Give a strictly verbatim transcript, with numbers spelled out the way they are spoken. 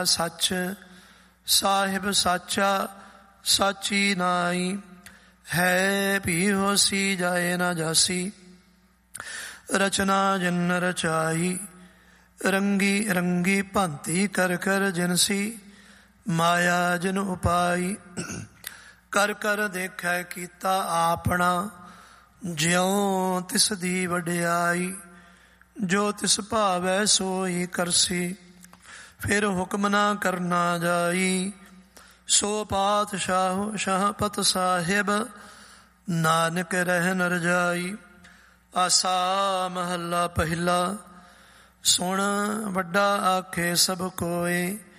ਸੱਚ ਸਾਹਿਬ ਸਾਚਾ ਸਾਚੀ ਨਾਈ, ਹੈ ਭੀ ਹੋਸੀ ਜਾਏ ਨਾ ਜਾਸੀ। ਰਚਨਾ ਜਿਨ ਰਚਾਈ, ਰੰਗੀ ਰੰਗੀ ਭਾਂਤੀ ਕਰ ਕਰ ਜਿਨਸੀ। ਮਾਇਆ ਜਿਨ ਉਪਾਈ, ਕਰ ਕਰ ਦੇਖੈ ਕੀਤਾ ਆਪਣਾ। ਜਿਉ ਤਿਸ ਦੀ ਵਡਿਆਈ, ਜੋ ਤਿਸ ਭਾਵੈ ਸੋਈ ਕਰਸੀ। ਫਿਰ ਹੁਕਮ ਨਾ ਕਰਨਾ ਜਾਈ, ਸੋ ਪਾਤਸ਼ਾਹ ਸ਼ਾਹਪਤ ਸਾਹਿਬ। ਨਾਨਕ ਰਹਿਨ ਰਜਾਈ। ਆਸਾ ਮਹੱਲਾ ਪਹਿਲਾ। ਸੁਣ ਵੱਡਾ ਆਖੇ ਸਭ ਕੋਏ,